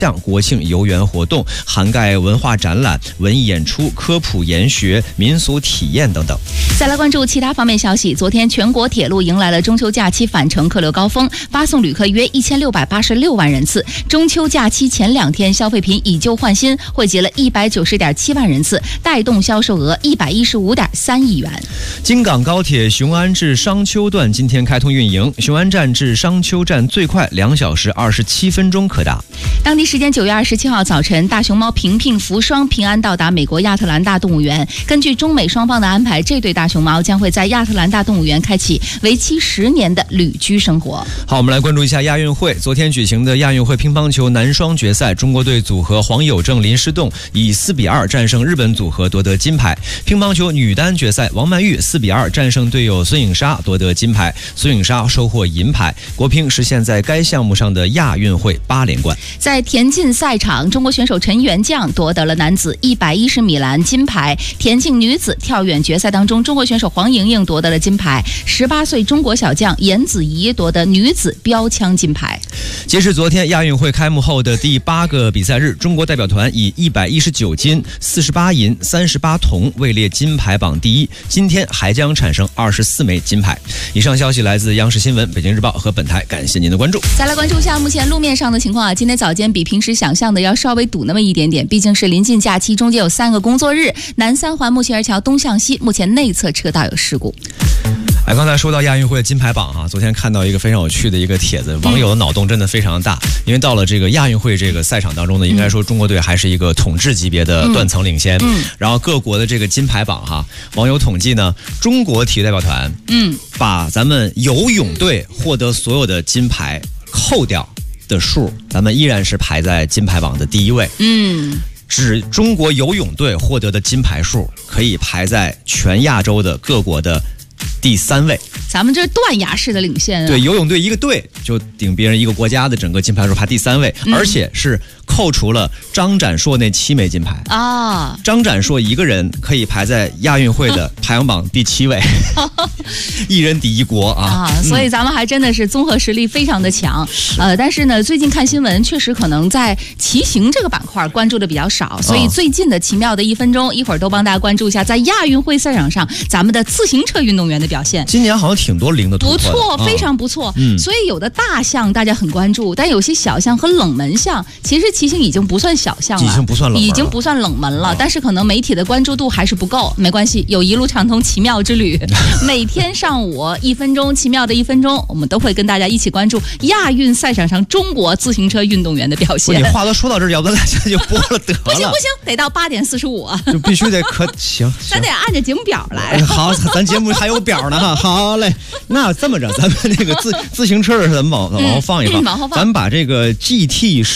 国庆游园活动，涵盖文化展览、文艺演出、科普研学、民俗体验等等。 再来关注其他方面消息。昨天，全国铁路迎来了中秋假期返程客流高峰，发送旅客约1686万人次。中秋假期前2天，消费品以旧换新，汇集了190.7万人次，带动销售额115.3亿元。 京港高铁雄安至商丘段今天开通运营，雄安站至商丘站最快2小时27分钟可达。 当地时间9月27号早晨，大熊猫平平、福双平安到达美国亚特兰大动物园。根据中美双方的安排，这对大熊猫将会在亚特兰大动物园开启为期10年的旅居生活。 好，我们来关注一下亚运会。昨天举行的亚运会乒乓球男双决赛，中国队组合黄有正、林诗栋以4-2战胜日本组合夺得金牌。乒乓球女单决赛，王曼玉4-2战胜队友孙颖莎夺得金牌，孙颖莎收获银牌。国乒实现在该项目上的亚运会8连冠。 在田径赛场，中国选手陈元将夺得了男子110米栏金牌。田径女子跳远决赛当中，中国选手黄莹莹夺得了金牌。18岁中国小将严子怡夺得女子标枪金牌。 截至昨天，亚运会开幕后的第8个比赛日，中国代表团以119金、48银、38铜位列金牌榜第一。今天还将产生24枚金牌。以上消息来自央视新闻、北京日报和本台，感谢您的关注。 再来关注一下目前路面上的情况啊，今天早间比平时想象的要稍微堵那么一点点，毕竟是临近假期，中间有3个工作日。南三环木樨儿桥东向西，目前内侧车道有事故。 刚才说到亚运会金牌榜昨天看到一个非常有趣的一个帖子，网友的脑洞真的非常大，因为到了这个亚运会这个赛场当中呢，应该说中国队还是一个统治级别的断层领先。然后各国的这个金牌榜网友统计呢，中国体育代表团把咱们游泳队获得所有的金牌扣掉的数，咱们依然是排在金牌榜的第1位。指中国游泳队获得的金牌数可以排在全亚洲的各国的第3位。 咱们这是断崖式的领先对，游泳队一个队就顶别人一个国家的整个金牌数排第3位，而且是扣除了张展硕那7枚金牌啊。张展硕一个人可以排在亚运会的排行榜第7位，一人抵一国所以咱们还真的是综合实力非常的强。但是呢，最近看新闻确实可能在骑行这个板块关注的比较少，所以最近的奇妙的1分钟，一会儿都帮大家关注一下在亚运会赛场上咱们的自行车运动员的表现。 今年好像挺多零的突破的， 不错，非常不错。所以有的大项大家很关注，但有些小项和冷门项，其实骑行已经不算小项了，已经不算冷门了，但是可能媒体的关注度还是不够。没关系，有一路畅通奇妙之旅，每天上午1分钟，奇妙的1分钟，我们都会跟大家一起关注亚运赛场上中国自行车运动员的表现。 你话都说到这儿，要不咱就播了得了。 不行，得到8点45， 就必须得行， 咱得按着节目表来。 好，咱节目还有表呢好嘞，那这么着，咱们这个自行车的咱们往后放一放，咱把这个 GT